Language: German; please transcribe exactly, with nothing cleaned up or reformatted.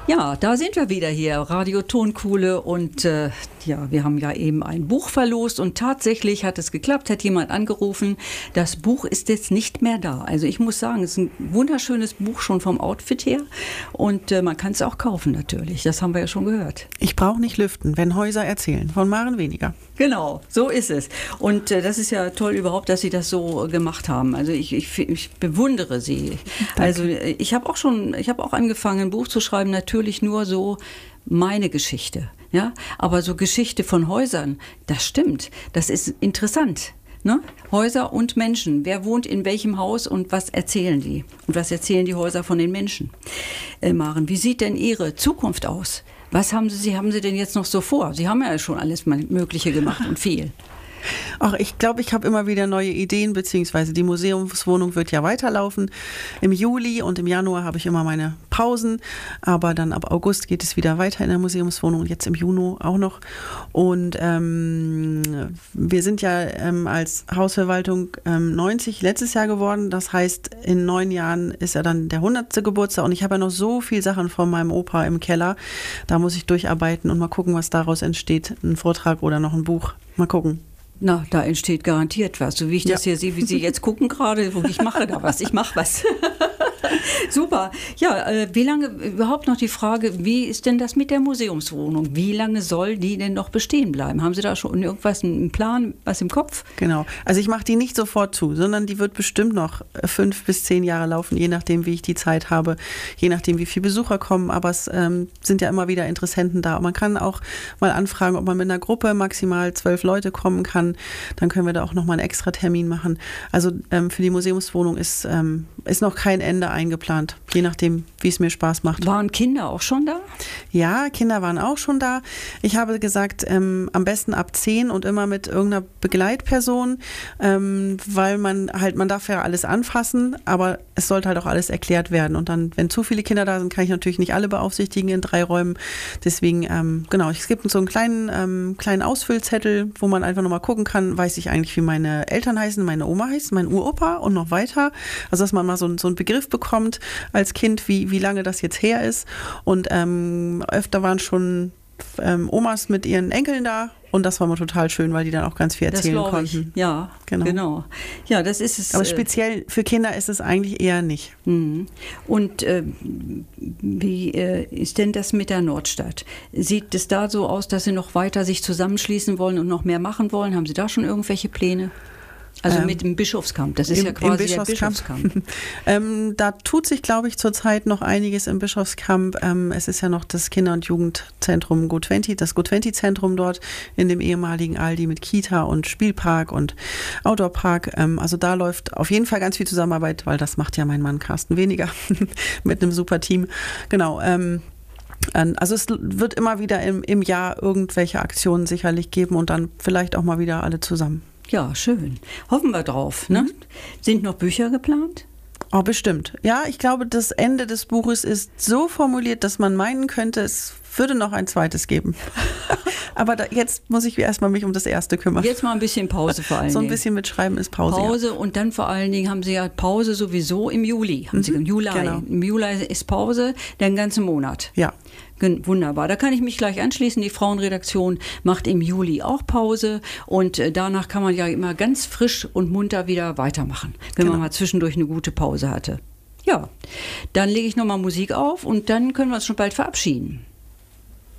Ja, da sind wir wieder hier, Radio Tonkuhle und äh, ja, wir haben ja eben ein Buch verlost und tatsächlich hat es geklappt, hat jemand angerufen, das Buch ist jetzt nicht mehr da. Also ich muss sagen, es ist ein wunderschönes Buch schon vom Outfit her und äh, man kann es auch kaufen natürlich, das haben wir ja schon gehört. Ich brauche nicht lüften, wenn Häuser erzählen, von Maren Weniger. Genau, so ist es. Und äh, das ist ja toll überhaupt, dass Sie das so äh, gemacht haben. Also ich, ich, ich bewundere Sie. Danke. Also ich habe auch schon, ich habe auch angefangen, ein Buch zu schreiben, natürlich nur so meine Geschichte. Ja, aber so Geschichte von Häusern, das stimmt. Das ist interessant. Ne? Häuser und Menschen. Wer wohnt in welchem Haus und was erzählen die? Und was erzählen die Häuser von den Menschen? Äh, Maren, wie sieht denn Ihre Zukunft aus? Was haben Sie, haben Sie denn jetzt noch so vor? Sie haben ja schon alles Mögliche gemacht und viel. Ach, ich glaube, ich habe immer wieder neue Ideen, beziehungsweise die Museumswohnung wird ja weiterlaufen. Im Juli und im Januar habe ich immer meine Pausen, aber dann ab August geht es wieder weiter in der Museumswohnung und jetzt im Juni auch noch. Und ähm, wir sind ja ähm, als Hausverwaltung ähm, neunzig letztes Jahr geworden. Das heißt, in neun Jahren ist ja dann der hundertste Geburtstag und ich habe ja noch so viel Sachen von meinem Opa im Keller. Da muss ich durcharbeiten und mal gucken, was daraus entsteht. Ein Vortrag oder noch ein Buch. Mal gucken. Na, da entsteht garantiert was. So wie ich das ja. hier sehe, wie Sie jetzt gucken gerade, ich mache da was, ich mache was. Super. Ja, äh, wie lange, überhaupt noch die Frage, wie ist denn das mit der Museumswohnung? Wie lange soll die denn noch bestehen bleiben? Haben Sie da schon irgendwas, einen Plan, was im Kopf? Genau. Also ich mache die nicht sofort zu, sondern die wird bestimmt noch fünf bis zehn Jahre laufen, je nachdem, wie ich die Zeit habe, je nachdem, wie viele Besucher kommen. Aber es ähm, sind ja immer wieder Interessenten da. Und man kann auch mal anfragen, ob man mit einer Gruppe maximal zwölf Leute kommen kann. Dann können wir da auch nochmal einen extra Termin machen. Also ähm, für die Museumswohnung ist, ähm, ist noch kein Ende eingeplant, je nachdem, wie es mir Spaß macht. Waren Kinder auch schon da? Ja, Kinder waren auch schon da. Ich habe gesagt, ähm, am besten ab zehn und immer mit irgendeiner Begleitperson, ähm, weil man halt, man darf ja alles anfassen, aber es sollte halt auch alles erklärt werden. Und dann, wenn zu viele Kinder da sind, kann ich natürlich nicht alle beaufsichtigen in drei Räumen. Deswegen, ähm, genau, es gibt so einen kleinen, ähm, kleinen Ausfüllzettel, wo man einfach nochmal gucken kann, weiß ich eigentlich, wie meine Eltern heißen, meine Oma heißt, mein Uropa und noch weiter. Also, dass man mal so, so einen Begriff bekommt als Kind, wie, wie lange das jetzt her ist. Und ähm, öfter waren schon ähm, Omas mit ihren Enkeln da. Und das war mal total schön, weil die dann auch ganz viel erzählen das konnten. Ich. Ja, genau. genau. Ja, das ist es. Aber speziell für Kinder ist es eigentlich eher nicht. Mhm. Und äh, wie äh, ist denn das mit der Nordstadt? Sieht es da so aus, dass Sie noch weiter sich zusammenschließen wollen und noch mehr machen wollen? Haben Sie da schon irgendwelche Pläne? Also ähm, mit dem Bischofskamp, das ist im, ja quasi der Bischofskamp. ähm, da tut sich, glaube ich, zurzeit noch einiges im Bischofskamp. Ähm, es ist ja noch das Kinder- und Jugendzentrum Go zwanzig, das Go zwanzig-Zentrum dort in dem ehemaligen Aldi mit Kita und Spielpark und Outdoorpark. Ähm, also da läuft auf jeden Fall ganz viel Zusammenarbeit, weil das macht ja mein Mann Carsten Weniger mit einem super Team. Genau, ähm, also es wird immer wieder im, im Jahr irgendwelche Aktionen sicherlich geben und dann vielleicht auch mal wieder alle zusammen. Ja, schön. Hoffen wir drauf. Ne? Mhm. Sind noch Bücher geplant? Oh, bestimmt. Ja, ich glaube, das Ende des Buches ist so formuliert, dass man meinen könnte, es würde noch ein zweites geben. Aber da, jetzt muss ich erstmal mich um das erste kümmern. Jetzt mal ein bisschen Pause vor allen Dingen. So ein bisschen mit Schreiben ist Pause. Pause ja. Und dann vor allen Dingen haben Sie ja Pause sowieso im Juli. Haben mhm, Sie im Juli. Genau. Im Juli ist Pause, den ganzen Monat. Ja. Wunderbar, da kann ich mich gleich anschließen. Die Frauenredaktion macht im Juli auch Pause und danach kann man ja immer ganz frisch und munter wieder weitermachen, wenn genau. man mal zwischendurch eine gute Pause hatte. Ja, dann lege ich nochmal Musik auf und dann können wir uns schon bald verabschieden.